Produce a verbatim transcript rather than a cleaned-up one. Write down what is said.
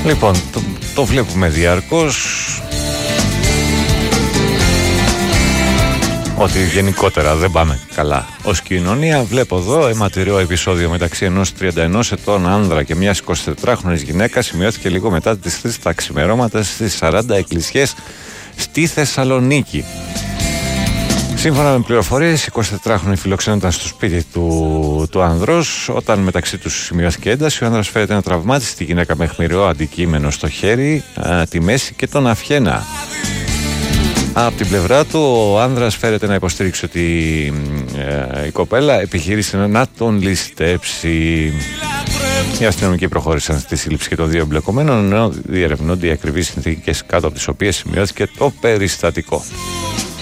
Λοιπόν, το, το βλέπουμε διαρκώς ότι γενικότερα δεν πάμε καλά ως κοινωνία. Βλέπω εδώ αιματηρό επεισόδιο μεταξύ ενός τριάντα ενός ετών άνδρα και μιας εικοσιτετράχρονης γυναίκας σημειώθηκε λίγο μετά τις τρεις τα ξημερώματα στις σαράντα εκκλησιές στη Θεσσαλονίκη. Σύμφωνα με πληροφορίες, η εικοσιτετράχρονη φιλοξενούνταν στο σπίτι του, του άνδρος. Όταν μεταξύ τους σημειώθηκε ένταση, ο άνδρας φέρεται να τραυμάτισε τη γυναίκα με αιχμηρό αντικείμενο στο χέρι, α, τη μέση και τον αυχένα. Από την πλευρά του, ο άνδρας φέρεται να υποστήριξει ότι ε, η κοπέλα επιχείρησε να τον ληστέψει. Οι αστυνομικοί προχώρησαν στη σύλληψη και των δύο εμπλεκομένων, ενώ διερευνούνται οι ακριβείς συνθήκες κάτω από τις οποίες σημειώθηκε το περιστατικό.